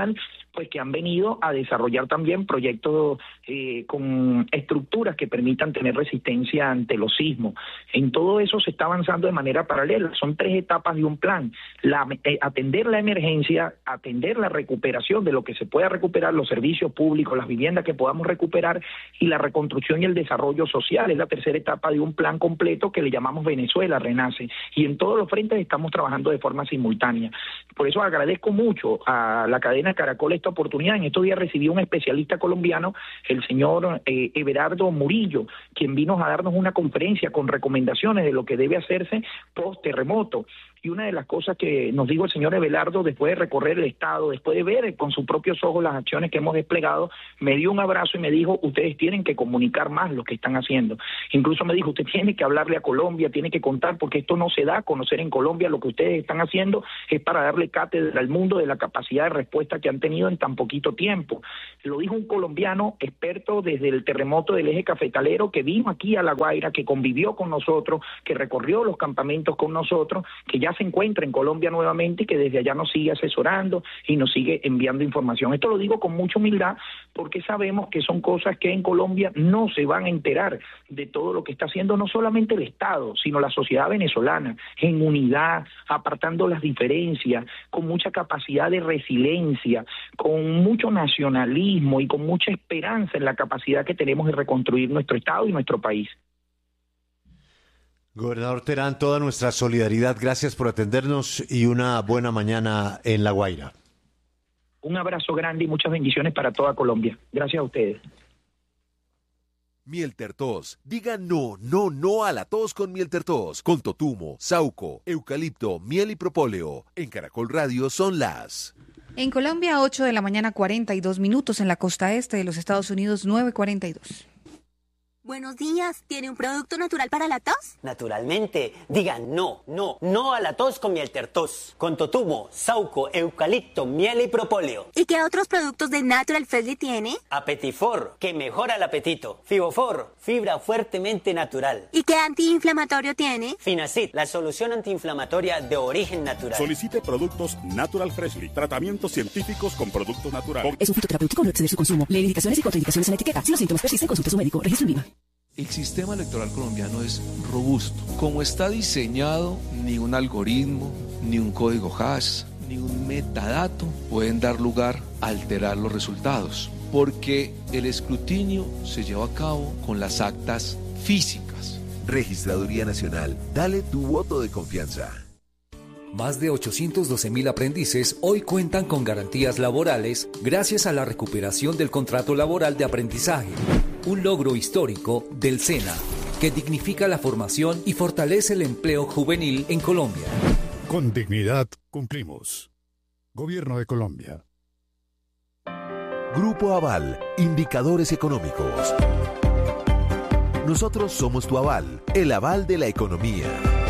pues que han venido a desarrollar también proyectos con estructuras que permitan tener resistencia ante los sismos. En todo eso se está avanzando de manera paralela. Son 3 etapas de un plan: atender la emergencia, atender la recuperación de lo que se pueda recuperar, los servicios públicos, las viviendas que podamos recuperar, y la reconstrucción y el desarrollo social. Es la 3ª etapa de un plan completo que le llamamos Venezuela Renace, y en todos los frentes estamos trabajando de forma simultánea. Por eso agradezco mucho a la cadena Caracol esta oportunidad. En estos días recibí un especialista colombiano, el señor Everardo Murillo, quien vino a darnos una conferencia con recomendaciones de lo que debe hacerse post terremoto. Y una de las cosas que nos dijo el señor Everardo, después de recorrer el Estado, después de ver con sus propios ojos las acciones que hemos desplegado, me dio un abrazo y me dijo: ustedes tienen que comunicar más lo que están haciendo. Incluso me dijo: usted tiene que hablarle a Colombia, tiene que contar, porque esto no se da a conocer en Colombia. Lo que ustedes están haciendo es para darle cátedra al mundo de la capacidad de respuesta que han tenido en tan poquito tiempo. Lo dijo un colombiano experto desde el terremoto del eje cafetalero, que vino aquí a La Guaira, que convivió con nosotros, que recorrió los campamentos con nosotros, que ya se encuentra en Colombia nuevamente y que desde allá nos sigue asesorando y nos sigue enviando información. Esto lo digo con mucha humildad porque sabemos que son cosas que en Colombia no se van a enterar de todo lo que está haciendo no solamente el Estado, sino la sociedad venezolana, en unidad, apartando las diferencias, con mucha capacidad de resiliencia, con mucho nacionalismo y con mucha esperanza en la capacidad que tenemos de reconstruir nuestro Estado y nuestro país. Gobernador Terán, toda nuestra solidaridad, gracias por atendernos y una buena mañana en La Guaira. Un abrazo grande y muchas bendiciones para toda Colombia. Gracias a ustedes. Miel Tertos. Diga no, no, no a la tos con Miel Tertos. Con totumo, sauco, eucalipto, miel y propóleo. En Caracol Radio son las... En Colombia, 8 de la mañana, 42 minutos. En la costa este de los Estados Unidos, 9:42. Buenos días, ¿tiene un producto natural para la tos? Naturalmente, digan no, no, no a la tos con Miel Tertos. Con totumo, sauco, eucalipto, miel y propóleo. ¿Y qué otros productos de Natural Freshly tiene? Apetifor, que mejora el apetito. Fibofor, fibra fuertemente natural. ¿Y qué antiinflamatorio tiene? Finacid, la solución antiinflamatoria de origen natural. Solicite productos Natural Freshly, tratamientos científicos con productos naturales. Es un fitoterapéutico, no exceder su consumo. Lee indicaciones y contraindicaciones en la etiqueta. Si los síntomas persisten, consulte a su médico. Registro en IVA. El sistema electoral colombiano es robusto. Como está diseñado, ni un algoritmo, ni un código hash, ni un metadato pueden dar lugar a alterar los resultados, porque el escrutinio se lleva a cabo con las actas físicas. Registraduría Nacional, dale tu voto de confianza. Más de 812.000 aprendices hoy cuentan con garantías laborales gracias a la recuperación del contrato laboral de aprendizaje, un logro histórico del SENA, que dignifica la formación y fortalece el empleo juvenil en Colombia. Con dignidad cumplimos. Gobierno de Colombia. Grupo Aval, indicadores económicos. Nosotros somos tu aval, el aval de la economía.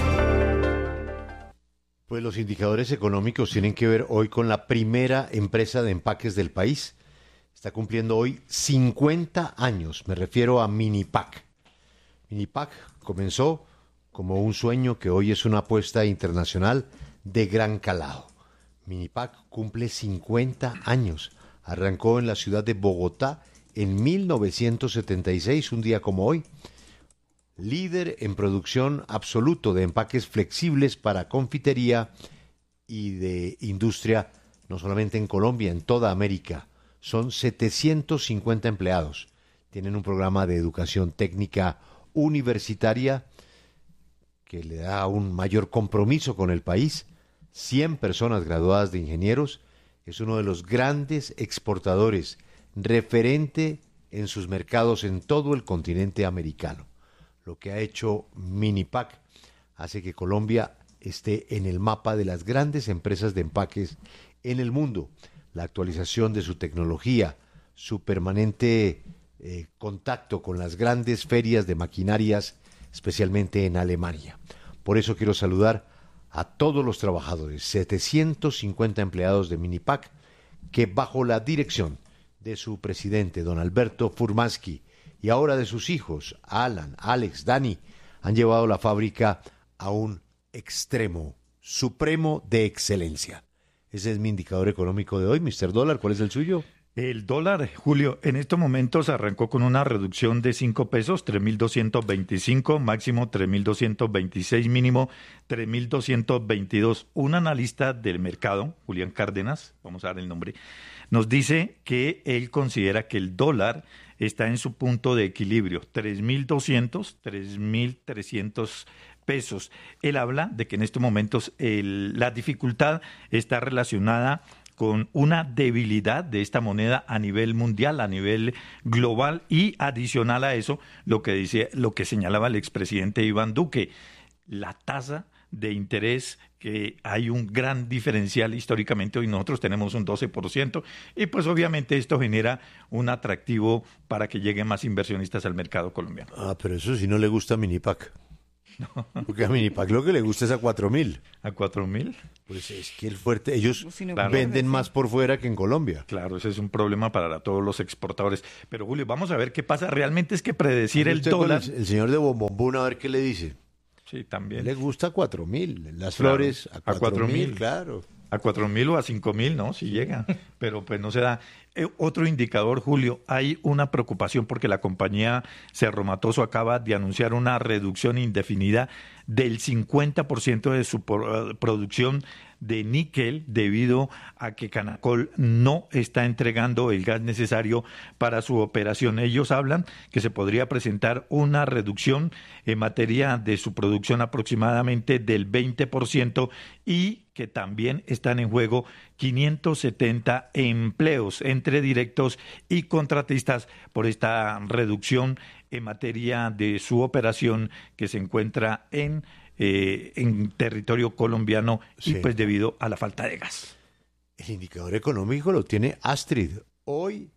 Pues los indicadores económicos tienen que ver hoy con la primera empresa de empaques del país. Está cumpliendo hoy 50 años, me refiero a Minipac. Minipac comenzó como un sueño que hoy es una apuesta internacional de gran calado. Minipac cumple 50 años. Arrancó en la ciudad de Bogotá en 1976, un día como hoy. Líder en producción absoluto de empaques flexibles para confitería y de industria, no solamente en Colombia, en toda América. Son 750 empleados. Tienen un programa de educación técnica universitaria que le da un mayor compromiso con el país. 100 personas graduadas de ingenieros. Es uno de los grandes exportadores, referente en sus mercados en todo el continente americano. Lo que ha hecho Minipac hace que Colombia esté en el mapa de las grandes empresas de empaques en el mundo. La actualización de su tecnología, su permanente contacto con las grandes ferias de maquinarias, especialmente en Alemania. Por eso quiero saludar a todos los trabajadores, 750 empleados de Minipac, que bajo la dirección de su presidente, don Alberto Furmansky, y ahora de sus hijos, Alan, Alex, Dani, han llevado la fábrica a un extremo supremo de excelencia. Ese es mi indicador económico de hoy. Mr. Dólar, ¿cuál es el suyo? El dólar, Julio, en estos momentos arrancó con una reducción de 5 pesos, 3.225, máximo 3.226, mínimo 3.222. Un analista del mercado, Julián Cárdenas, vamos a dar el nombre, nos dice que él considera que el dólar está en su punto de equilibrio, 3.200, 3.300 pesos. Él habla de que en estos momentos la dificultad está relacionada con una debilidad de esta moneda a nivel mundial, a nivel global, y adicional a eso, lo que señalaba el expresidente Iván Duque, la tasa de interés, que hay un gran diferencial históricamente. Hoy nosotros tenemos un 12%, y pues obviamente esto genera un atractivo para que lleguen más inversionistas al mercado colombiano. Ah, pero eso sí no le gusta a Minipac. Porque a Minipac lo que le gusta es a 4.000. ¿A 4.000? Pues es que el fuerte, ellos venden más por fuera que en Colombia. Claro, ese es un problema para todos los exportadores. Pero Julio, vamos a ver qué pasa. Realmente es que predecir el dólar... El señor de Bombombún, a ver qué le dice. Sí, también. Le gusta a 4.000. Las flores a 4.000, claro. A 4.000 o a 5.000, ¿no? Si llega, pero pues no se da. Otro indicador, Julio, hay una preocupación porque la compañía Cerro Matoso acaba de anunciar una reducción indefinida del 50% de su producción de níquel debido a que Canacol no está entregando el gas necesario para su operación. Ellos hablan que se podría presentar una reducción en materia de su producción aproximadamente del 20% y que también están en juego 570 empleos entre directos y contratistas por esta reducción en materia de su operación que se encuentra en territorio colombiano y pues debido a la falta de gas. El indicador económico lo tiene Astrid. Hoy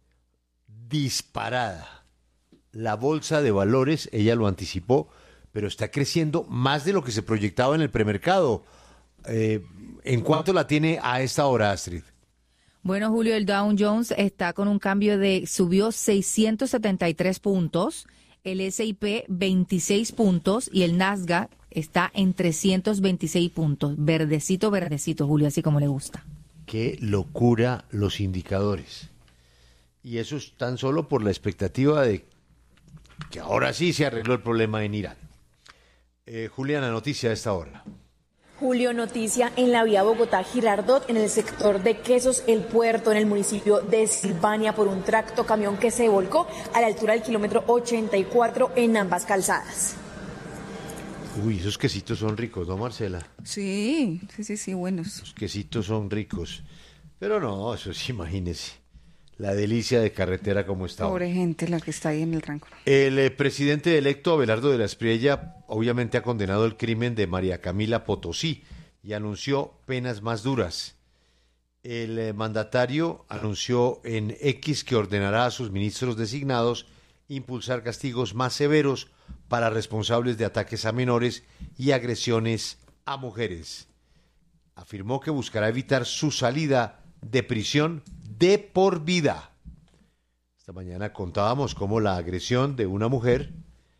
disparada. La bolsa de valores, ella lo anticipó, pero está creciendo más de lo que se proyectaba en el premercado. ¿En cuánto la tiene a esta hora, Astrid? Bueno, Julio, el Dow Jones está con un cambio subió 673 puntos, el S&P 26 puntos y el Nasdaq está en 326 puntos. Verdecito, Julio, así como le gusta. Qué locura los indicadores. Y eso es tan solo por la expectativa de que ahora sí se arregló el problema en Irán. Juliana, noticia a esta hora. Julio, noticia en la vía Bogotá-Girardot, en el sector de Quesos, el puerto, en el municipio de Silvania, por un tracto camión que se volcó a la altura del kilómetro 84 en ambas calzadas. Uy, esos quesitos son ricos, ¿no, Marcela? Sí, buenos. Los quesitos son ricos. Pero no, eso sí, imagínese. La delicia de carretera como está. Pobre gente la que está ahí en el rango. El presidente electo Abelardo de la Espriella obviamente ha condenado el crimen de María Camila Potosí y anunció penas más duras. El mandatario anunció en X que ordenará a sus ministros designados impulsar castigos más severos para responsables de ataques a menores y agresiones a mujeres. Afirmó que buscará evitar su salida de prisión de por vida. Esta mañana contábamos cómo la agresión de una mujer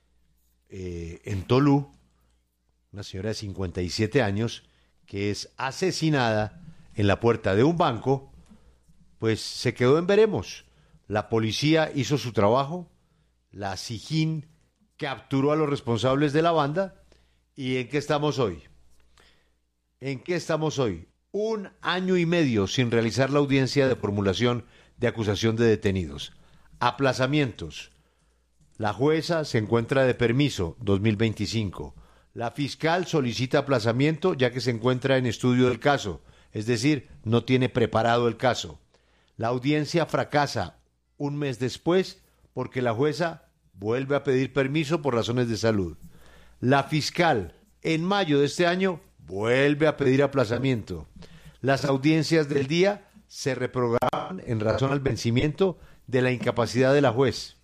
en Tolú, una señora de 57 años, que es asesinada en la puerta de un banco, pues se quedó en veremos. La policía hizo su trabajo, la SIJIN capturó a los responsables de la banda, ¿y en qué estamos hoy? ¿En qué estamos hoy? 1 año y medio sin realizar la audiencia de formulación de acusación de detenidos. Aplazamientos. La jueza se encuentra de permiso 2025. La fiscal solicita aplazamiento ya que se encuentra en estudio del caso, es decir, no tiene preparado el caso. La audiencia fracasa 1 mes después porque la jueza vuelve a pedir permiso por razones de salud. La fiscal, en mayo de este año, vuelve a pedir aplazamiento. Las audiencias del día se reprograman en razón al vencimiento de la incapacidad de la juez.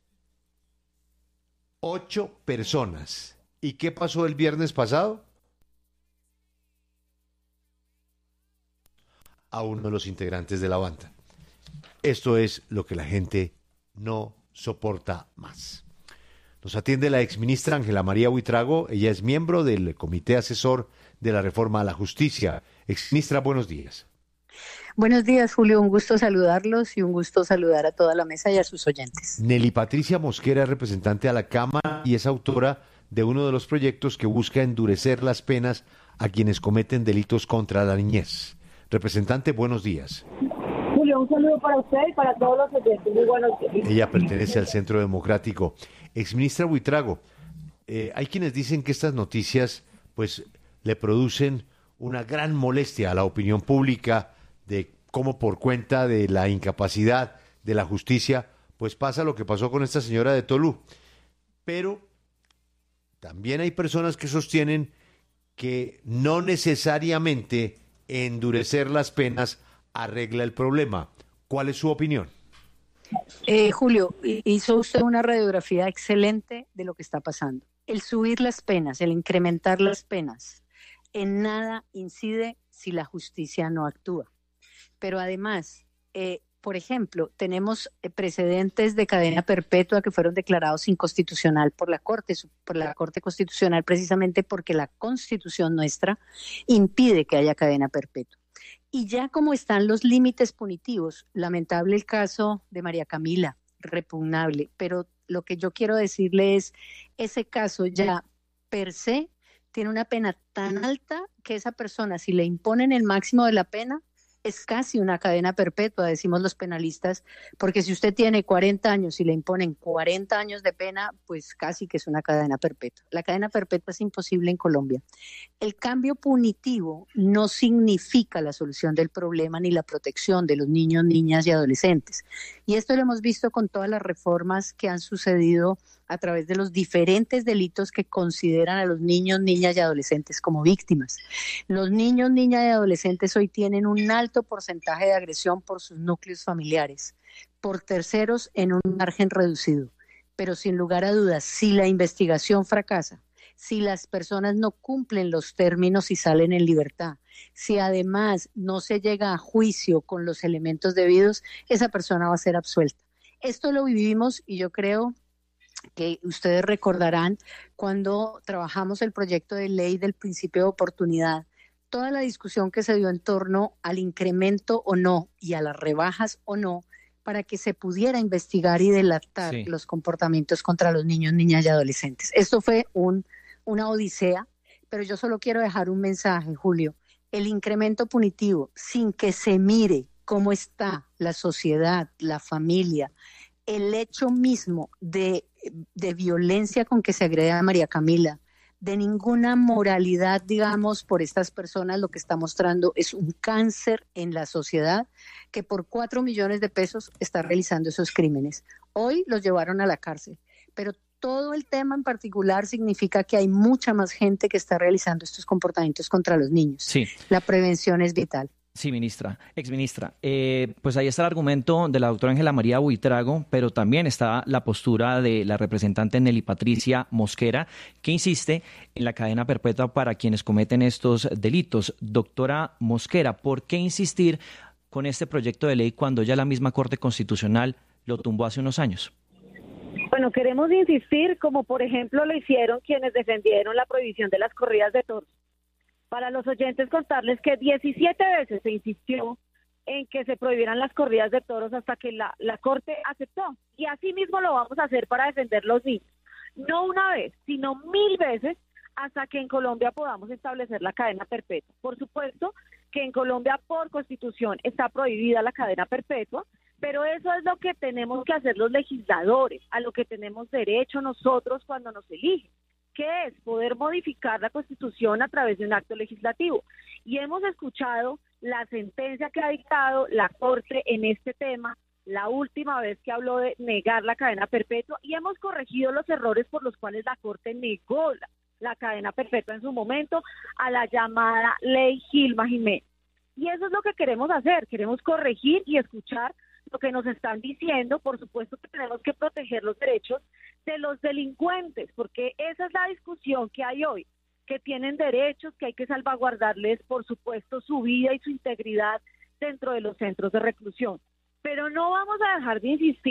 8 personas. ¿Y qué pasó el viernes pasado? A uno de los integrantes de la banda. Esto es lo que la gente no soporta más. Nos atiende la exministra Ángela María Buitrago. Ella es miembro del Comité Asesor de la Reforma a la Justicia. Exministra, buenos días. Buenos días, Julio. Un gusto saludarlos y un gusto saludar a toda la mesa y a sus oyentes. Nelly Patricia Mosquera es representante a la Cámara y es autora de uno de los proyectos que busca endurecer las penas a quienes cometen delitos contra la niñez. Representante, buenos días. Julio, un saludo para usted y para todos los oyentes. Muy buenos días. Ella pertenece al Centro Democrático. Exministra Buitrago, hay quienes dicen que estas noticias pues le producen una gran molestia a la opinión pública de cómo por cuenta de la incapacidad de la justicia pues pasa lo que pasó con esta señora de Tolú. Pero también hay personas que sostienen que no necesariamente endurecer las penas arregla el problema. ¿Cuál es su opinión? Julio, hizo usted una radiografía excelente de lo que está pasando. El subir las penas, el incrementar las penas, en nada incide si la justicia no actúa. Pero además, por ejemplo, tenemos precedentes de cadena perpetua que fueron declarados inconstitucional por la Corte Constitucional, precisamente porque la Constitución nuestra impide que haya cadena perpetua. Y ya como están los límites punitivos, lamentable el caso de María Camila, repugnable, pero lo que yo quiero decirle es, ese caso ya per se tiene una pena tan alta que esa persona, si le imponen el máximo de la pena, es casi una cadena perpetua, decimos los penalistas, porque si usted tiene 40 años y le imponen 40 años de pena, pues casi que es una cadena perpetua. La cadena perpetua es imposible en Colombia. El cambio punitivo no significa la solución del problema ni la protección de los niños, niñas y adolescentes. Y esto lo hemos visto con todas las reformas que han sucedido a través de los diferentes delitos que consideran a los niños, niñas y adolescentes como víctimas. Los niños, niñas y adolescentes hoy tienen un alto porcentaje de agresión por sus núcleos familiares, por terceros en un margen reducido. Pero sin lugar a dudas, si la investigación fracasa, si las personas no cumplen los términos y salen en libertad, si además no se llega a juicio con los elementos debidos, esa persona va a ser absuelta. Esto lo vivimos y yo creo que ustedes recordarán cuando trabajamos el proyecto de ley del principio de oportunidad, toda la discusión que se dio en torno al incremento o no y a las rebajas o no, para que se pudiera investigar y delatar los comportamientos contra los niños, niñas y adolescentes. Esto fue una odisea, pero yo solo quiero dejar un mensaje, Julio. El incremento punitivo, sin que se mire cómo está la sociedad, la familia, el hecho mismo de violencia con que se agrede a María Camila, de ninguna moralidad, digamos, por estas personas, lo que está mostrando es un cáncer en la sociedad que por 4 millones de pesos está realizando esos crímenes. Hoy los llevaron a la cárcel, pero todo el tema en particular significa que hay mucha más gente que está realizando estos comportamientos contra los niños. Sí. La prevención es vital. Sí, exministra. Pues ahí está el argumento de la doctora Ángela María Buitrago, pero también está la postura de la representante Nelly Patricia Mosquera, que insiste en la cadena perpetua para quienes cometen estos delitos. Doctora Mosquera, ¿por qué insistir con este proyecto de ley cuando ya la misma Corte Constitucional lo tumbó hace unos años? Bueno, queremos insistir, como por ejemplo lo hicieron quienes defendieron la prohibición de las corridas de toros. Para los oyentes contarles que 17 veces se insistió en que se prohibieran las corridas de toros hasta que la Corte aceptó. Y así mismo lo vamos a hacer para defender los niños. No una vez, sino 1000 veces hasta que en Colombia podamos establecer la cadena perpetua. Por supuesto que en Colombia por Constitución está prohibida la cadena perpetua, pero eso es lo que tenemos que hacer los legisladores, a lo que tenemos derecho nosotros cuando nos eligen, que es poder modificar la Constitución a través de un acto legislativo. Y hemos escuchado la sentencia que ha dictado la Corte en este tema, la última vez que habló de negar la cadena perpetua, y hemos corregido los errores por los cuales la Corte negó la cadena perpetua en su momento a la llamada Ley Gilma Jiménez. Y eso es lo que queremos hacer, queremos corregir y escuchar lo que nos están diciendo. Por supuesto que tenemos que proteger los derechos de los delincuentes, porque esa es la discusión que hay hoy, que tienen derechos, que hay que salvaguardarles, por supuesto, su vida y su integridad dentro de los centros de reclusión. Pero no vamos a dejar de insistir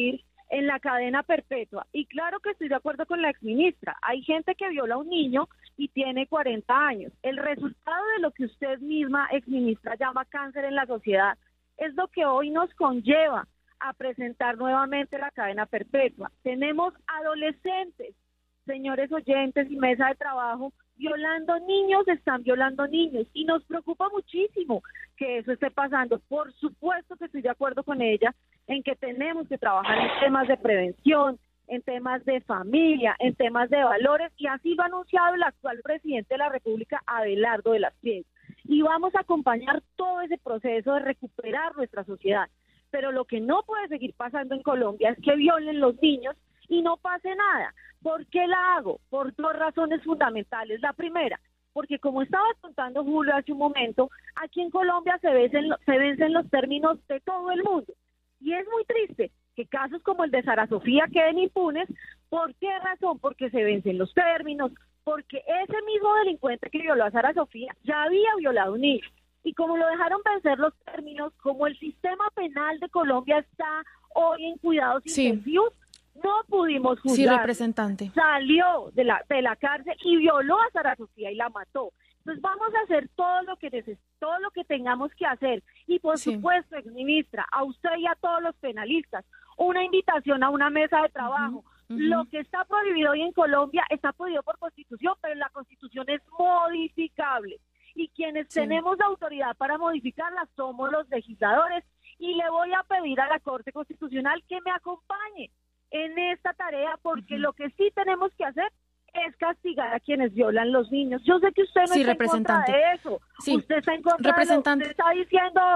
en la cadena perpetua. Y claro que estoy de acuerdo con la exministra. Hay gente que viola a un niño y tiene 40 años. El resultado de lo que usted misma, exministra, llama cáncer en la sociedad es lo que hoy nos conlleva a presentar nuevamente la cadena perpetua. Tenemos adolescentes, señores oyentes y mesa de trabajo, violando niños, están violando niños, y nos preocupa muchísimo que eso esté pasando. Por supuesto que estoy de acuerdo con ella en que tenemos que trabajar en temas de prevención, en temas de familia, en temas de valores, y así lo ha anunciado el actual presidente de la República, Abelardo de las Piedras. Y vamos a acompañar todo ese proceso de recuperar nuestra sociedad. Pero lo que no puede seguir pasando en Colombia es que violen los niños y no pase nada. ¿Por qué la hago? Por dos razones fundamentales. La primera, porque como estaba contando Julio hace un momento, aquí en Colombia se vencen los términos de todo el mundo. Y es muy triste que casos como el de Sara Sofía queden impunes. ¿Por qué razón? Porque se vencen los términos, porque ese mismo delincuente que violó a Sara Sofía ya había violado a un niño. Y como lo dejaron vencer los términos, como el sistema penal de Colombia está hoy en cuidados intensivos, no pudimos juzgar. Sí, representante. Salió de la cárcel y violó a Sara Sofía y la mató. Entonces vamos a hacer todo lo que tengamos que hacer. Y por supuesto, exministra, a usted y a todos los penalistas, una invitación a una mesa de trabajo. Lo que está prohibido hoy en Colombia está prohibido por Constitución, pero la Constitución es modificable. Y quienes tenemos la autoridad para modificarla somos los legisladores. Y le voy a pedir a la Corte Constitucional que me acompañe en esta tarea, porque lo que sí tenemos que hacer es castigar a quienes violan los niños. Yo sé que usted no está en contra de eso. Usted está en contra de lo que usted está diciendo